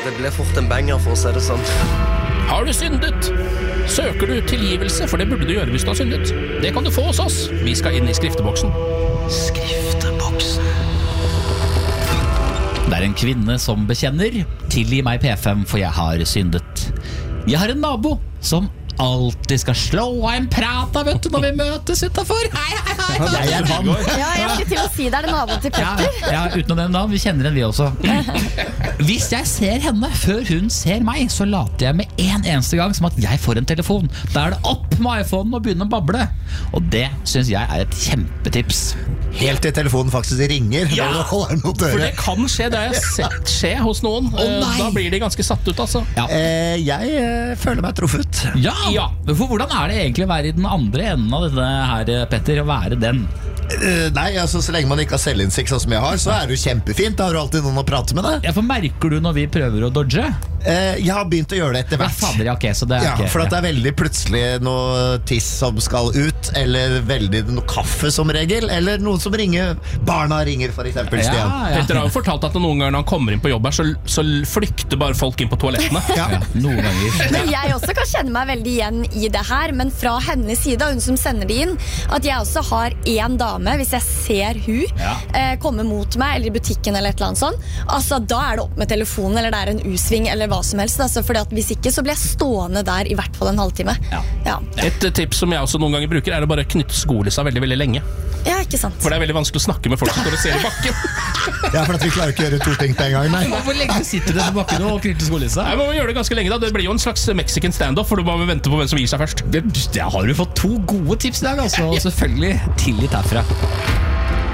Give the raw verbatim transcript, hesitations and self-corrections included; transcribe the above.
Det ble fort en banger, for å si det sånn. Har du syndet? Søker du tilgivelse, for det burde du gjøre hvis du har syndet. Det kan du få hos oss. Vi skal inn i skrifteboksen. Skrifteboksen. Det er en kvinne som bekjenner: tilgi meg P fem, for jeg har syndet. Jeg har en nabo som alltid skal slå av en prat av, vet du, når vi møtes utenfor. Hei, hei, hei. Jeg er han. Ja, jeg skulle til å si det er det naboen til Petter. Ja, ja, uten å nevne navn, vi kjenner henne vi også. Hvis jeg ser henne før hun ser meg, så later jeg med en eneste gang som at jeg får en telefon. Da er det opp med iPhonen og begynne å bable. Og det synes jeg er et kjempetips. Helt til telefonen faktisk ringer. Ja, for det kan skje, det har jeg sett skje hos noen. Å, Da blir de ganske satt ut, altså. Ja. eh, Jeg eh, føler meg truffet. Ja, Ja. For hvordan er det egentlig å være i den andre enden av dette her, Petter, å være den? Eh, Nei, altså så lenge man ikke har selvinnsikt sånn som jeg har, så er det jo kjempefint. Da har du alltid noen å prate med deg. Ja, for merker du når vi prøver å dodge? eh, Jeg har begynt å gjøre det etter Hva hvert. fader, ja, ok, så det er Ja, ikke for at det er veldig plutselig noe tiss som skal ut, eller veldig noe kaffe som regel, eller noen som ringer. Barna ringer, for eksempel, ja, Stian. ja. Petter har jo fortalt at noen ganger når han kommer inn på jobb her, så, så flykter bare folk inn på toalettene. Ja. Ja, noen ganger. Men jeg også kan kjenne meg veldig igjen i det her. Men fra hennes side, hun som sender det inn, at jeg også har en dame. Hvis jeg ser hun Ja. eh, komme mot meg, eller i butikken eller et eller annet sånt, altså da er det opp med telefonen, eller det er en U-sving eller hva som helst, altså, fordi at hvis ikke så blir jeg stående der i hvert fall en halvtime. Ja. Ja, Et eh, tips som jeg også noen ganger bruker, er å bare knytte skolissa veldig, veldig lenge. ja ikke sant. For det er veldig vanskelig å snakke med folk som står og ser i bakken. Ja, for at vi klarer ikke å gjøre to ting på en gang. Nei. Hvor lenge sitter du på bakken og knytter skolissa? Nei, men man gjør det ganske lenge da. Det blir jo en slags Mexican stand-off, for du må vente på hvem som gir seg først. Det, det har du fått to gode tips i dag, altså. Og selvfølgelig tilgitt herfra.